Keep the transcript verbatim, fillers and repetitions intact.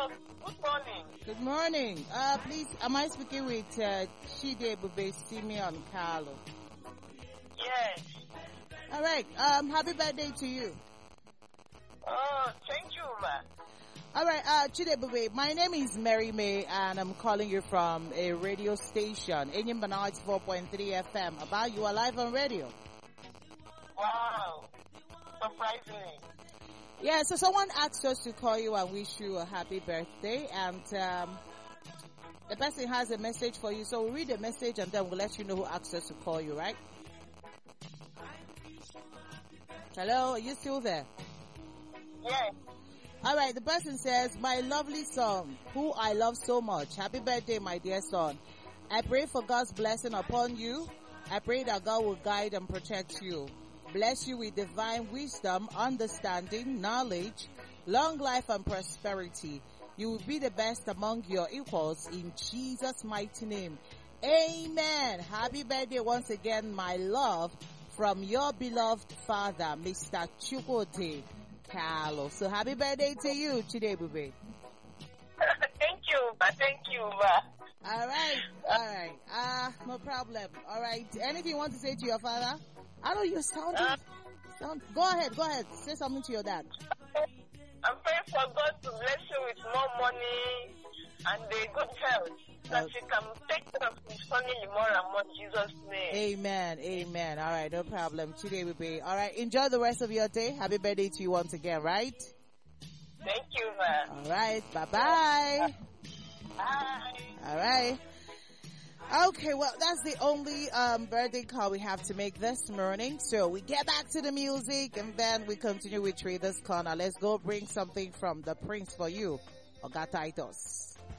Hello. Good morning. Good morning. Uh, please, am I speaking with uh, Chide Bube Simeon Carlo? Yes. All right. Um, happy birthday to you. Oh, thank you, ma. All right, uh, Chide Bube, my name is Mary May, and I'm calling you from a radio station, Indian Bananas four point three F M. About you are live on radio. Wow. Surprisingly. Yeah, so someone asked us to call you and wish you a happy birthday, and um, the person has a message for you. So we'll read the message and then we'll let you know who asked us to call you, right? Hello, are you still there? Yes. All right, the person says, my lovely son, who I love so much. Happy birthday, my dear son. I pray for God's blessing upon you. I pray that God will guide and protect you. Bless you with divine wisdom, understanding, knowledge, long life and prosperity. You will be the best among your equals in Jesus' mighty name. Amen. Happy birthday once again, my love, from your beloved father, Mister Chukwudi Carlo. So happy birthday to you, Chide Bube. Thank you, ma. Thank you, ma. All right, all right. Ah, uh, no problem. All right. Anything you want to say to your father? I know you sound. Uh, sound. Go ahead, go ahead. Say something to your dad. I'm praying for God to bless you with more money and a good health, so that you can take care of his family more and more in Jesus' name. Amen, amen. All right, no problem. Today will be all right. Enjoy the rest of your day. Happy birthday to you once again, right? Thank you, man. All right, bye-bye. Bye. All right. Okay, well, that's the only um, birthday call we have to make this morning. So we get back to the music and then we continue with Traders Corner. Let's go bring something from the Prince for you, Oga Titus.